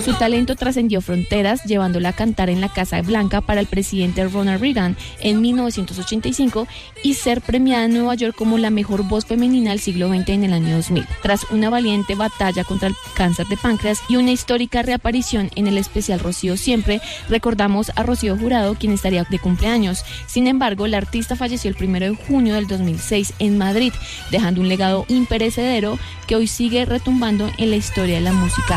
Su talento trascendió fronteras, llevándola a cantar en la Casa Blanca para el presidente Ronald Reagan en 1985 y ser premiada en Nueva York como la mejor voz femenina del siglo XX en el año 2000. Tras una valiente batalla contra el cáncer de páncreas y una histórica reaparición en el especial Rocío Siempre, recordamos a Rocío Jurado, quien estaría de cumpleaños. Sin embargo, la artista falleció el 1 de junio del 2006 en Madrid, dejando un legado imperecedero que hoy sigue retumbando en la historia de la música